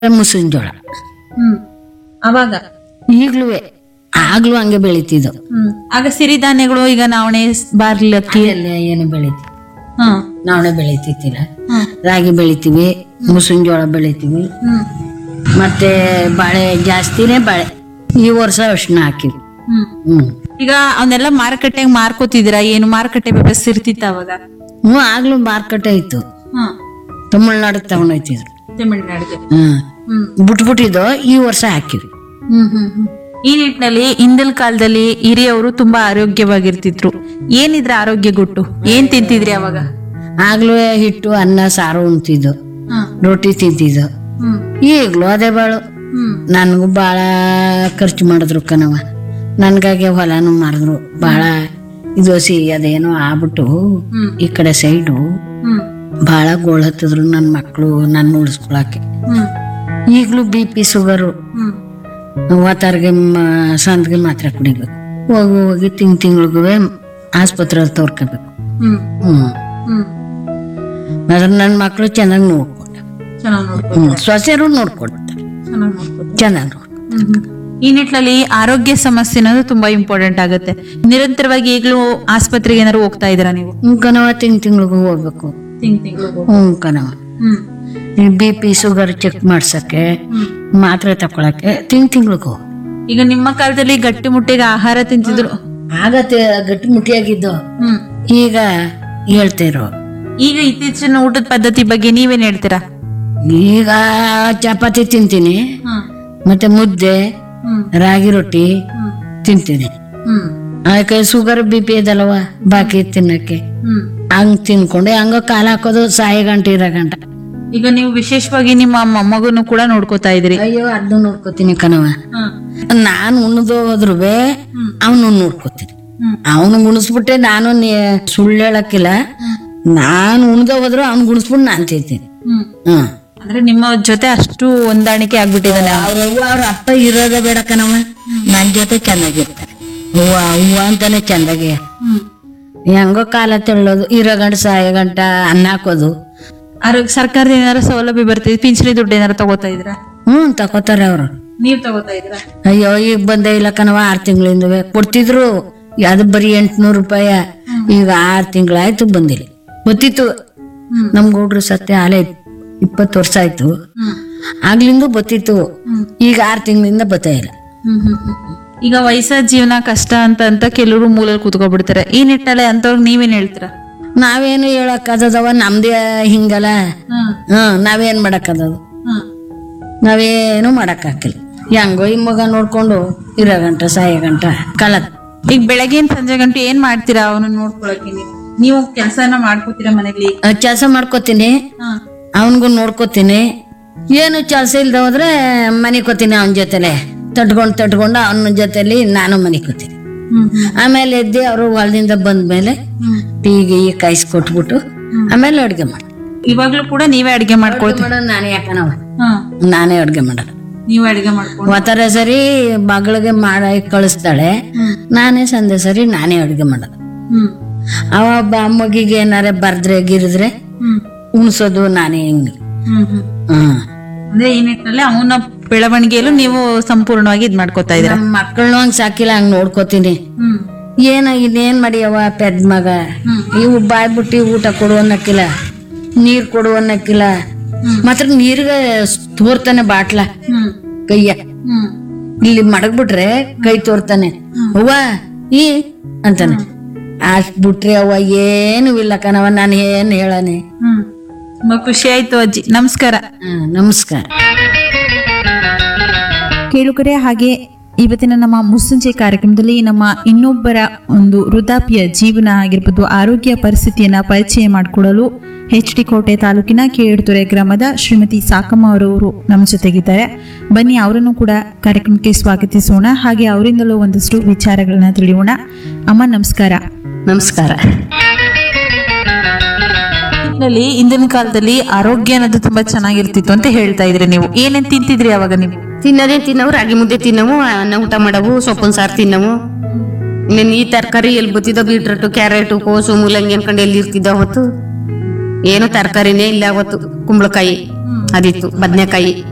ಮುಸುನ್ ಜೋಳ. ಅವಾಗ ಈಗ್ಲೂ ಆಗ್ಲೂ ಹಂಗೆ ಬೆಳಿತಿದ್ದು. ಆಗ ಸಿರಿಧಾನ್ಯಗಳು ಈಗ ನವಣೆ ಬಾರ್ಲಕ್ಕಿ ಎಲ್ಲ ಏನು ಬೆಳಿತೀವಿ, ಹ್ಮ್ ನಾವೇ ಬೆಳಿತಿತ್ತಿಲ್ಲ. ಹ್ಮ್ ರಾಗಿ ಬೆಳಿತೀವಿ, ಮುಸುನ್ ಜೋಳ ಬೆಳಿತೀವಿ, ಹ್ಮ್ ಮತ್ತೆ ಬಾಳೆ ಜಾಸ್ತಿನೇ ಬಾಳೆ. ಈ ವರ್ಷ ಅರ್ಶಿನ ಹಾಕಿವಿ. ಹ್ಮ್ ಈಗ ಅವನ್ನೆಲ್ಲ ಮಾರುಕಟ್ಟೆಗೆ ಮಾರ್ಕೋತಿದ್ದೀರಾ? ಏನು ಮಾರುಕಟ್ಟೆ ವ್ಯವಸ್ಥೆ ಇರ್ತಿತ್ತ ಅವಾಗ? ಆಗ್ಲೂ ಮಾರ್ಕೆಟೆ ಇತ್ತು. ಹ್ಮ್ ತಮಿಳ್ನಾಡಿಗೆ ತಗೊಂಡೋಯ್ತಿದ್ರು. ತಮಿಳ್ನಾಡಿಗೆ. ಹ್ಮ್ ಬಿಟ್ಬಿಟ್ಟಿದ್ದು ಈ ವರ್ಷ ಹಾಕಿವಿ. ಈ ನಿಟ್ಟಿನಲ್ಲಿ ಹಿಂದಿನ ಕಾಲದಲ್ಲಿ ಹಿರಿಯವರು ತುಂಬಾ ಆರೋಗ್ಯವಾಗಿರ್ತಿದ್ರು. ಏನಿದ್ರ ಆರೋಗ್ಯ ಗುಟ್ಟು? ಏನ್ ತಿಂತಿದ್ರಿ ಅವಾಗ? ಆಗ್ಲೂ ಹಿಟ್ಟು ಅನ್ನ ಸಾರು ಉಣ್ತಿದ್ದು, ರೊಟ್ಟಿ ತಿಂತಿದ್ದು. ಈಗ್ಲೂ ಅದೇ ಬಾಳು. ನನ್ಗೂ ಬಾಳ ಖರ್ಚು ಮಾಡಿದ್ರು ಕಣವ. ನನ್ಗಾಗೆ ಹೊಲನು ಮಾರಿದ್ರು ಬಾಳ. ಇದು ಅದೇನೋ ಆಗ್ಬಿಟ್ಟು ಈ ಕಡೆ ಸೈಡು ಬಾಳ ಗೋಳ್ ಹತ್ತಿದ್ರು ನನ್ ಮಕ್ಳು ನನ್ನ ಉಳಿಸ್ಕೊಳಕ್ಕೆ. ಈಗ್ಲೂ BP ಶುಗರು, ವಾತಾರ್ಗೆ ಸಂದ್ಗೆ ಮಾತ್ರ ಕುಡಿಬೇಕು. ಹೋಗಿ ತಿಂಗಳಿಗೂ ಆಸ್ಪತ್ರೆ ತೋರ್ಕೋಬೇಕು. ಅದ್ರ ನನ್ ಮಕ್ಳು ಚೆನ್ನಾಗಿ ನೋಡ್ಕೊಂಡ, ಸೊಸೆರು ನೋಡ್ಕೊಡ್ತಾರೆ ಚೆನ್ನಾಗಿ. ಈ ನಿಟ್ಟಿನಲ್ಲಿ ಆರೋಗ್ಯ ಸಮಸ್ಯೆ ಅನ್ನೋದು ತುಂಬಾ ಇಂಪಾರ್ಟೆಂಟ್ ಆಗುತ್ತೆ. ನಿರಂತರವಾಗಿ ಈಗಲೂ ಆಸ್ಪತ್ರೆಗೆ ಏನಾದ್ರು ಹೋಗ್ತಾ ಇದೀರಾ ನೀವು? ಕಣವ ತಿಂಗಳಿಗೂ ಹೋಗ್ಬೇಕು. ಕಣವ BP ಶುಗರ್ ಚೆಕ್ ಮಾಡ್ಸಕ್ಕೆ, ಮಾತ್ರೆ ತಕೊಳಕ್ಕೆ ತಿಂಗಳಿಗೂ. ಈಗ ನಿಮ್ಮ ಕಾಲದಲ್ಲಿ ಗಟ್ಟಿ ಮುಟ್ಟಿಗೆ ಆಹಾರ ತಿಂತಿದ್ರು, ಆಗತ್ತೆ ಗಟ್ಟಿ ಮುಟ್ಟಿಯಾಗಿದ್ದು. ಈಗ ಹೇಳ್ತಿರೋ ಈಗ ಇತ್ತೀಚಿನ ಊಟದ ಪದ್ಧತಿ ಬಗ್ಗೆ ನೀವೇನ್ ಹೇಳ್ತೀರಾ? ಈಗ ಚಪಾತಿ ತಿಂತೀನಿ, ಮತ್ತೆ ಮುದ್ದೆ, ರಾಗಿ ರೊಟ್ಟಿ ತಿಂತೀನಿ. ಅದಕ್ಕೆ ಶುಗರ್ BP ಇದಲ್ವ, ಬಾಕಿ ತಿನ್ನಕ್ಕೆ ಹಂಗ್ ತಿನ್ಕೊಂಡೆ ಹಂಗ ಕಾಲ ಹಾಕೋದು ಸಾಯಿ ಗಂಟೆ ಇರೋ ಗಂಟ. ಈಗ ನೀವು ವಿಶೇಷವಾಗಿ ನಿಮ್ಮ ಮಗನು ಕೂಡ ನೋಡ್ಕೋತಾ ಇದ್ರಿ? ಅಯ್ಯೋ ಅದನ್ನು ನೋಡ್ಕೋತೀನಿ ಕಣವ. ನಾನು ಉಣ್ಣದು ಹೋದ್ರು ಅವನು ನೋಡ್ಕೋತೀನಿ. ಅವನು ಗುಣಿಸ್ಬಿಟ್ಟೆ ನಾನು ಸುಳ್ಳು ಹೇಳಕ್ಕಿಲ್ಲ. ನಾನು ಉಣ್ದ ಹೋದ್ರು ಅವ್ನು ಗುಣಿಸ್ಬಿಟ್ಟು ನಾನ್ ತಿಂತೀನಿ. ಅಂದ್ರೆ ನಿಮ್ಮ ಜೊತೆ ಅಷ್ಟು ಹೊಂದಾಣಿಕೆ ಆಗ್ಬಿಟ್ಟಿದ್ದಾನೆ. ಅವ್ರ ಅಪ್ಪ ಇರೋದ ಬೇಡ ಕಣವ, ನನ್ ಜೊತೆ ಚೆನ್ನಾಗಿರ್ತಾರೆ. ಹೂವ ಅಂತಾನೆ ಚಂದಾಗಿ. ಹೆಂಗೋ ಕಾಲ ತೆಳ್ಳೋದು, ಇರೋ ಗಂಟ ಸಾಯ ಗಂಟ ಅನ್ನ ಹಾಕೋದು. ಸರ್ಕಾರದ ಏನಾರು ಸೌಲಭ್ಯ ಬರ್ತಿದ್? ಪಿಂಚಣಿ ದುಡ್ಡು ಏನಾರು ತಗೋತಾ ಇದ್ರ? ತಗೋತಾರೆ ಅವ್ರು. ನೀವ್ ತಗೋತಾ ಇದ್ರ? ಅಯ್ಯೋ ಈಗ ಬಂದೇ ಇಲ್ಲ ಕಣವ. 6 ತಿಂಗಳಿಂದ ಕೊಡ್ತಿದ್ರು, ಅದು ಬರೀ 800 ರೂಪಾಯಿ. ಈಗ 6 ತಿಂಗಳಾಯ್ತು ಬಂದಿಲ್ಲ. ಗೊತ್ತಿತ್ತು ನಮ್ ಗೌಡ್ರು ಸತ್ಯ ಆಲೆ 20 ವರ್ಷ ಆಯ್ತು. ಆಗ್ಲಿಂದ ಬತ್ತಿತ್ತು. ಈಗ 6 ತಿಂಗಳಿಂದ ಬತ್ತಾ ಇಲ್ಲ. ಈಗ ವಯಸ್ಸಾದ ಜೀವನ ಕಷ್ಟ ಅಂತ ಕೆಲವರು ಮೂಲಲ್ಲಿ ಕೂತ್ಕೊಬಿಡ್ತಾರೆ. ಈ ನಿಟ್ಟಲ್ಲಿ ಅಂತವ್ರಿಗೆ ನೀವೇನ್ ಹೇಳ್ತೀರಾ? ನಾವೇನು ಹೇಳಕ್ಕದವ, ನಮ್ದೇ ಹಿಂಗಲ್ಲ. ನಾವೇನ್ ಮಾಡಕ್ಕದದು? ನಾವೇನು ಮಾಡಕ್ಕಾಗಿಲ್ಲ. ಹೆಂಗೋ ಈ ಮಗ ನೋಡ್ಕೊಂಡು ಇರೋ ಗಂಟ ಸಾಯ ಗಂಟ ಕಾಲ. ಈಗ ಬೆಳಗ್ಗೆ ಸಂಜೆ ಗಂಟೆ ಏನ್ ಮಾಡ್ತೀರಾ ಅವನು ನೋಡ್ಕೊಳಕ್ಕೆ? ನೀವು ಕೆಲಸನ ಮಾಡ್ಕೋತೀರಾ ಮನೇಲಿ? ಕೆಲಸ ಮಾಡ್ಕೋತೀನಿ, ಅವನ್ಗೂ ನೋಡ್ಕೋತೀನಿ. ಏನು ಕೆಲಸ ಇಲ್ದ ಹೋದ್ರೆ ಮನಿಕೋತೀನಿ ಅವನ ಜೊತೆಲೆ. ತಟ್ಕೊಂಡು ಅವನ ಜೊತೆಲಿ ನಾನು ಮನಿಕೋತೀನಿ. ಆಮೇಲೆ ಎದ್ದಿ ಅವರು ಹೊಲದಿಂದ ಬಂದ್ಮೇಲೆ ಟೀಗೆ ಕಾಯಿಸ್ಕೊಟ್ಬಿಟ್ಟು ಆಮೇಲೆ ಅಡ್ಗೆ ಮಾಡಿ. ಇವಾಗ್ಲೂ ಕೂಡ ನೀವೇ ಅಡ್ಗೆ ಮಾಡ್ಕೊಳ್ತೀರ? ನಾನೇ ಯಾಕನವ, ನಾನೇ ಅಡ್ಗೆ ಮಾಡಲ್ಲ. ನೀವೇ ಅಡ್ಗೆ ಮಾಡ್ಕೊಂಡು ಒತ್ತರ ಸರಿ ಮಗಳಿಗೆ ಮಾಡಿ ಕಳಿಸ್ತಾಳೆ, ನಾನೇ ಸಂದೆ ಸರಿ ನಾನೇ ಅಡ್ಗೆ ಮಾಡಲ್ಲ. ಅವ ಮಗಿಗೆ ಏನಾರ ಬರ್ದ್ರೆ ಗಿರಿದ್ರೆ ಉಣ್ಸೋದು ನಾನೇ. ಹಿಂಗೆ ಅಂದ್ರೆ ಈ ನಿಟ್ಟಿನಲ್ಲಿ ಅವನ ಬೆಳವಣಿಗೆಯಲ್ಲೂ ನೀವು ಸಂಪೂರ್ಣವಾಗಿ ಇದ್ ಮಾಡ್ಕೋತಾ ಇದ್ರ? ಮಕ್ಕಳನ್ನು ಹಂಗ್ ಸಾಕಿಲ್ಲ, ಹಂಗ್ ನೋಡ್ಕೋತೀನಿ. ಇನ್ನೇನ್ ಮಾಡಿಯವ ಪೆದ್ ಮಗ, ಇವು ಬಾಯ್ಬಿಟ್ಟಿ ಊಟ ಕೊಡು ಅನ್ನಕ್ಕಿಲ್ಲ, ನೀರ್ ಕೊಡು ಅನ್ನಕ್ಕಿಲ್ಲ. ಮಾತ್ರ ನೀರ್ಗೆ ತೋರ್ತಾನೆ ಬಾಟ್ಲ ಕೈಯ. ಇಲ್ಲಿ ಮಡಗ್ಬಿಟ್ರೆ ಕೈ ತೋರ್ತಾನೆ. ಅವ್ವ ಈ ಅಂತಾನೆ. ಅಷ್ಟ್ ಬಿಟ್ರೆ ಅವ್ವ ಏನು ಇಲ್ಲ ಕಣವ. ನಾನು ಏನ್ ಹೇಳನೆ. ತುಂಬಾ ಖುಷಿ ಆಯ್ತು ಅಜ್ಜಿ. ನಮಸ್ಕಾರ. ನಮಸ್ಕಾರ. ಕೇಳುಗರೆ, ಹಾಗೆ ಇವತ್ತಿನ ನಮ್ಮ ಮುಸ್ಸಂಜೆ ಕಾರ್ಯಕ್ರಮದಲ್ಲಿ ನಮ್ಮ ಇನ್ನೊಬ್ಬರ ಒಂದು ವೃದ್ಧಾಪ್ಯ ಜೀವನ ಆಗಿರ್ಬೋದು, ಆರೋಗ್ಯ ಪರಿಸ್ಥಿತಿಯನ್ನ ಪರಿಚಯ ಮಾಡಿಕೊಡಲು HD ಕೋಟೆ ತಾಲೂಕಿನ ಕೇಳುತ್ತೊರೆ ಗ್ರಾಮದ ಶ್ರೀಮತಿ ಸಾಕಮ್ಮ ಅವರವರು ನಮ್ಮ ಜೊತೆಗಿದ್ದಾರೆ. ಬನ್ನಿ ಅವರನ್ನು ಕೂಡ ಕಾರ್ಯಕ್ರಮಕ್ಕೆ ಸ್ವಾಗತಿಸೋಣ. ಹಾಗೆ ಅವರಿಂದಲೂ ಒಂದಷ್ಟು ವಿಚಾರಗಳನ್ನ ತಿಳಿಯೋಣ. ಅಮ್ಮ ನಮಸ್ಕಾರ. ನಮಸ್ಕಾರ. ಹಿಂದಿನ ಕಾಲದಲ್ಲಿ ಆರೋಗ್ಯ ಅನ್ನೋದು ತುಂಬಾ ಚೆನ್ನಾಗಿರ್ತಿತ್ತು ಅಂತ ಹೇಳ್ತಾ ಇದ್ರಿ. ನೀವು ಏನೇನ್ ತಿಂತಿದ್ರಿ ಅವಾಗ? ನೀವು ತಿನ್ನವು ರಾಗಿ ಮುದ್ದೆ ತಿನ್ನವು, ಅನ್ನ ಊಟ ಮಾಡವು, ಸೊಪ್ಪಿನ ಸಾರು ತಿನ್ನವು. ಇನ್ನೇನು ಈ ತರಕಾರಿ ಎಲ್ಲಿ ಬತ್ತಿದ್ದೋ, ಬೀಟ್ರೂಟು, ಕ್ಯಾರೆಟು, ಕೋಸು, ಮೂಲಂಗಿ ಅನ್ಕೊಂಡು ಎಲ್ಲಿ ಇರ್ತಿದ್ದೋ ಅವತ್ತು. ಏನು ತರಕಾರಿನೇ ಇಲ್ಲ ಅವತ್ತು. ಕುಂಬಳಕಾಯಿ ಅದಿತ್ತು, ಬದನೆಕಾಯಿ